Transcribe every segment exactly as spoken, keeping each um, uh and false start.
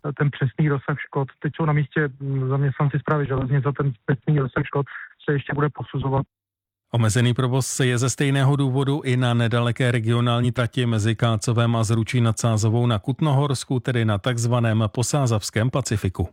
ten přesný rozsah škod. Teď jsou na místě zaměstnanci Správy železnic, za ten přesný rozsah škod se ještě bude posuzovat. Omezený provoz je ze stejného důvodu i na nedaleké regionální trati mezi Kácovem a Zručí nad Sázavou na Kutnohorsku, tedy na takzvaném posázavském Pacifiku.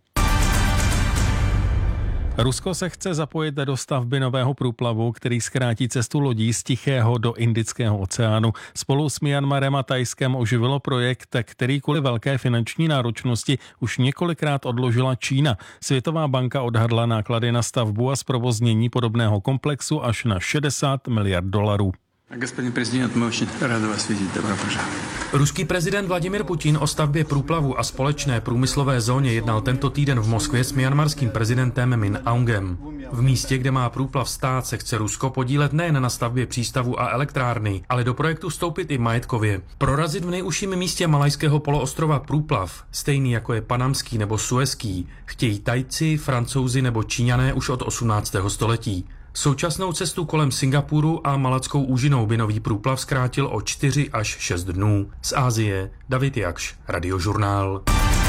Rusko se chce zapojit do stavby nového průplavu, který zkrátí cestu lodí z Tichého do Indického oceánu. Spolu s Myanmarem a Thajskem oživilo projekt, který kvůli velké finanční náročnosti už několikrát odložila Čína. Světová banka odhadla náklady na stavbu a zprovoznění podobného komplexu až na šedesát miliard dolarů. Господин президент, мы очень рады вас видеть. Добро пожаловать. Ruský prezident Vladimir Putin o stavbě průplavu a společné průmyslové zóně jednal tento týden v Moskvě s myanmarským prezidentem Min Aungem. V místě, kde má průplav stát, se chce Rusko podílet nejen na stavbě přístavu a elektrárny, ale do projektu vstoupit i majetkově. Prorazit v nejužším místě malajského poloostrova průplav, stejný jako je panamský nebo suezký, chtějí Tajci, Francouzi nebo Číňané už od osmnáctého století. Současnou cestu kolem Singapuru a Malackou úžinou by nový průplav zkrátil o čtyři až šest dnů. Z Asie David Jakš, Radiožurnál.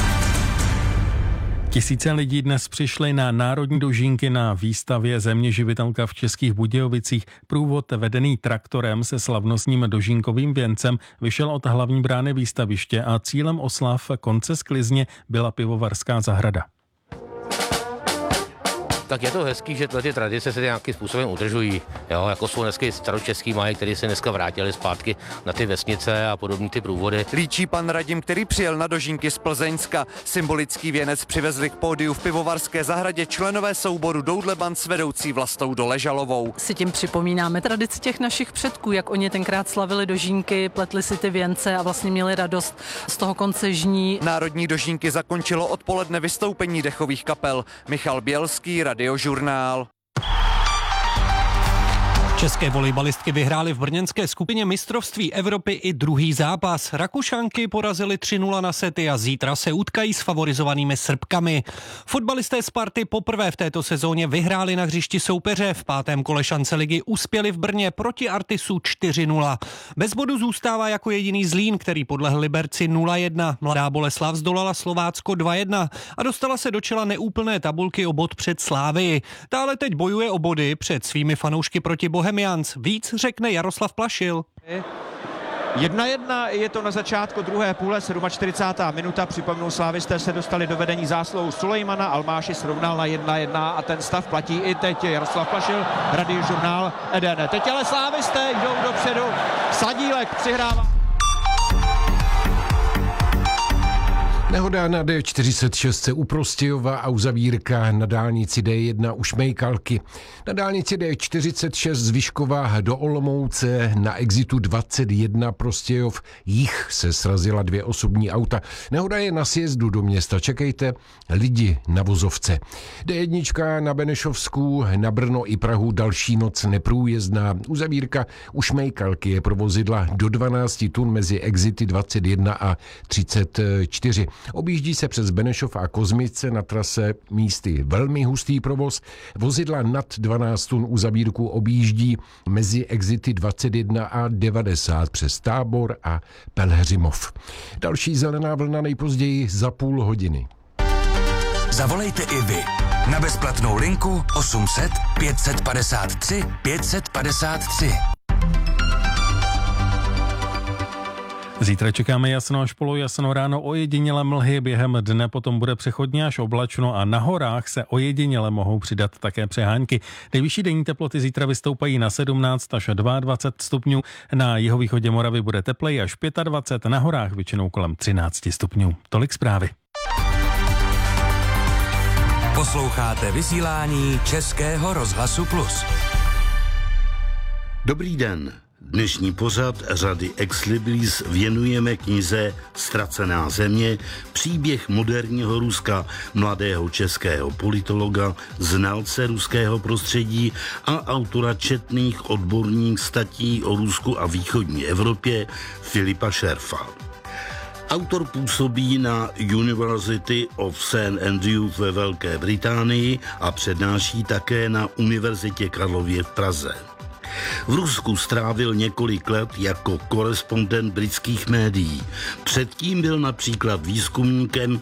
Tisíce lidí dnes přišli na národní dožínky na výstavě Země živitelka v Českých Budějovicích. Průvod vedený traktorem se slavnostním dožínkovým věncem vyšel od hlavní brány výstaviště a cílem oslav konce sklizně byla pivovarská zahrada. Tak je to hezký, že ty tradice se nějakým způsobem udržují. Jo, jako jsou dneska staročeský mají, který se dneska vrátili zpátky na ty vesnice a podobné ty průvody. Líčí pan Radim, který přijel na dožínky z Plzeňska. Symbolický věnec přivezli k pódiu v pivovarské zahradě členové souboru Doudleban s vedoucí Vlastou Doležalovou. Si tím připomínáme tradici těch našich předků, jak oni tenkrát slavili dožínky, pletli si ty věnce a vlastně měli radost z toho konce žní. Národní dožínky zakončilo odpoledne vystoupení dechových kapel. Michal Bělský, Radiožurnál. České volejbalistky vyhrály v brněnské skupině mistrovství Evropy i druhý zápas. Rakušanky porazily tři nula na sety a zítra se utkají s favorizovanými Srbkami. Fotbalisté Sparty poprvé v této sezóně vyhráli na hřišti soupeře. V pátém kole šance ligy uspěli v Brně proti Artisu čtyři nula. Bez bodu zůstává jako jediný Zlín, který podlehl Liberci nula jedna. Mladá Boleslav zdolala Slovácko dva jedna a dostala se do čela neúplné tabulky o bod před Slávii. Dále teď bojuje o body před svými fanoušky proti Bohemians. Víc řekne Jaroslav Plašil. Jedna jedna je to na začátku druhé půle, čtyřicátá sedmá minuta. Připomenu, slávisté se dostali do vedení zásluhou Sulejmana, Almáši srovnal na jedna jedna a ten stav platí i teď. Jaroslav Plašil, Radiožurnál Eden. Teď ale slávisté jdou dopředu, Sadílek přihrává. Nehoda na D čtyřicet šest u Prostějova a uzavírka na dálnici D jedna u Šmejkalky. Na dálnici D čtyřicet šest z Vyškova do Olomouce na exitu dvacet jedna Prostějov jich se srazila dvě osobní auta. Nehoda je na sjezdu do města. Čekejte lidi na vozovce. D jedna na Benešovsku, na Brno i Prahu další noc neprůjezdná. Uzavírka u Šmejkalky je pro vozidla do dvanáct tun mezi exity dvacet jedna a třicet čtyři. Objíždí se přes Benešov a Kozmice, na trase místy velmi hustý provoz. Vozidla nad dvanáct tun uzavírku objíždí mezi exity dvacet jedna a devadesát přes Tábor a Pelhřimov. Další zelená vlna nejpozději za půl hodiny. Zavolejte i vy na bezplatnou linku osm set pět set padesát tři pět set padesát tři. Zítra čekáme jasno až polojasno, ráno ojedinělé mlhy, během dne potom bude přechodně až oblačno a na horách se ojediněle mohou přidat také přehánky. Nejvyšší denní teploty zítra vystoupají na sedmnáct až dvacet dva stupňů, na jihovýchodě Moravy bude tepleji až dvacet pět, na horách většinou kolem třináct stupňů. Tolik zprávy. Posloucháte vysílání Českého rozhlasu Plus. Dobrý den. Dnešní pořad řady Ex Libris věnujeme knize Ztracená země, příběh moderního Ruska, mladého českého politologa, znalce ruského prostředí a autora četných odborných statí o Rusku a východní Evropě Filipa Šerfa. Autor působí na University of Saint Andrews ve Velké Británii a přednáší také na Univerzitě Karlově v Praze. V Rusku strávil několik let jako korespondent britských médií. Předtím byl například výzkumníkem